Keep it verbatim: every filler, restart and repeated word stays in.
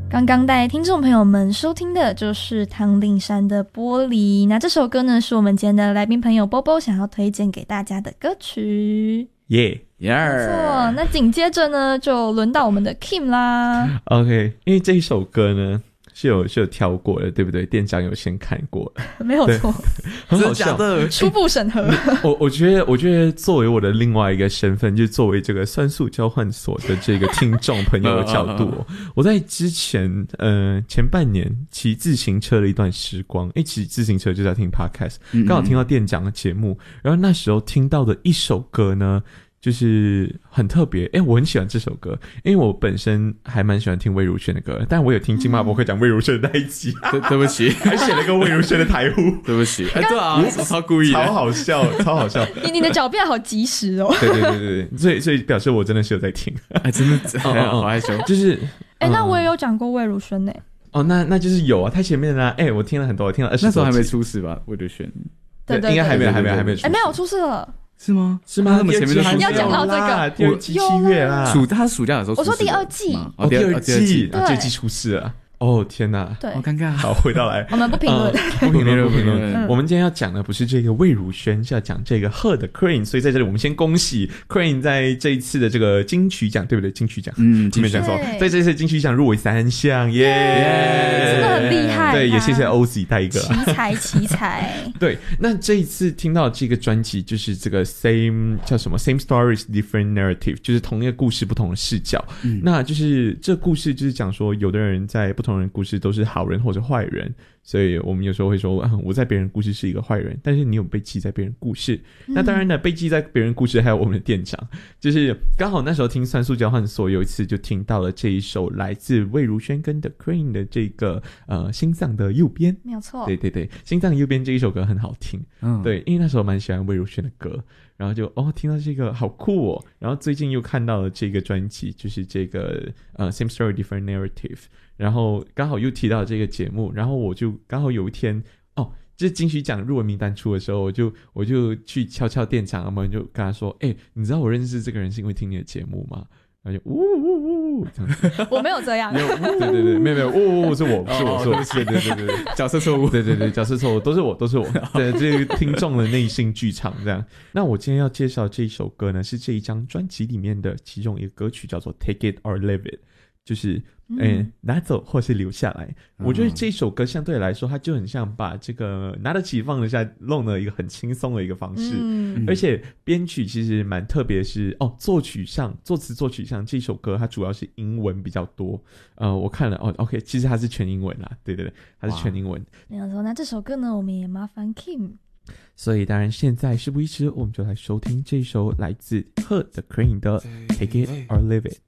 刚刚带听众朋友们收听的就是唐令山的玻璃，那这首歌呢是我们今天的来宾朋友 Bobo 想要推荐给大家的歌曲。 耶耶！没错，那紧接着呢就轮到我们的 Kim 啦。 OK， 因为这一首歌呢是有是有挑过的，对不对？店长有先看过没有错， 很好笑的初步审核。 我我觉得，我觉得作为我的另外一个身份，就是作为这个酸素交换所的这个听众朋友的角度、哦，我在之前呃前半年骑自行车的一段时光，诶，骑自行车就在听 podcast， 刚好听到店长的节目，然后那时候听到的一首歌呢。就是很特别，诶，我很喜欢这首歌，因为我本身还蛮喜欢听魏如萱的歌，但我有听金马博会讲魏如萱的那一集， 对对不起， 还写了个魏如萱的台呼， 对不起，哎，对啊，我超故意的， 超好笑，超好笑， 你你的脚变好及时哦， 对对对对对，所以所以表示我真的是有在听， 哎，真的，好害羞， 就是， 哎、欸，那我也有讲过魏如萱呢， 哦，那那就是有啊，太前面啦，哎、欸，我听了很多，我听了二十多集， 那时候还没出事吧？魏如萱， 对 对, 对, 对， 应该还没有，还没有，还没有出事， 哎、欸，没有出事了。 是吗？ 是吗？ 那么前面的要讲到这个， 第二季七月啦， 暑他暑假的时候， 我说第二季， 哦，第二季， 第二季出事了。哦天哪， 对， 好尴尬。 好，回到来， 我们不评论、 嗯，不评论，不评论、嗯。我们今天要讲的不是这个魏如萱，是要讲这个 Her 的 Crane， 所以在这里我们先恭喜 Crane 在这一次的这个金曲奖，对不对？金曲奖， 嗯， 没讲错，在这次金曲奖入围三项，耶、yeah ， 真的很厉害。 对，也谢谢 O Z 带一个， 奇才奇才。 对，那这一次听到这个专辑就是这个 Same 叫什么 Same Stories Different Narrative， 就是同一个故事不同的视角。嗯、那就是这故事就是讲说，有的人在不同人的故事都是好人或者坏人，所以我们有时候会说、啊、我在别人故事是一个坏人，但是你有被记在别人故事、嗯、那当然呢，被记在别人故事还有我们的店长，就是刚好那时候听酸素交换所有一次就听到了这一首来自魏如萱跟 The Crane 的这个呃心脏的右边， 没有错， 对对对，心脏右边这一首歌很好听，嗯，对，因为那时候蛮喜欢魏如萱的歌，然后就哦听到这个好酷哦，然后最近又看到了这个专辑，就是这个呃 Same Story Different Narrative， 然后刚好又提到这个节目，然后我就刚好有一天哦，就是金曲奖入围名单出的时候，我就我就去敲敲店长，我们就跟他说，哎，你知道我认识这个人是因为听你的节目吗？然后就呜呜呜这样子， 我没有这样， 没有，对对对，没有没有，呜呜是我，是我，是我，对对对对对， 角色错误， 对对对，角色错误，都是我，都是我，对，这个听众的内心剧场这样。那我今天要介绍这一首歌呢，是这一张专辑里面的其中一个歌曲，叫做 Take It or Leave It， 就是诶、嗯、拿走或是留下来、嗯、我觉得这首歌相对来说它就很像把这个拿得起放得下弄了一个很轻松的一个方式、嗯、而且编曲其实蛮特别，是哦作曲上作词作曲上这首歌它主要是英文比较多，呃我看了哦 OK 其实它是全英文啦，对对对，它是全英文。 没有错，那这首歌呢我们也麻烦 Kim， 所以当然现在事不宜迟，我们就来收听这首来自 Her 的 Crane 的 Take It or Leave It。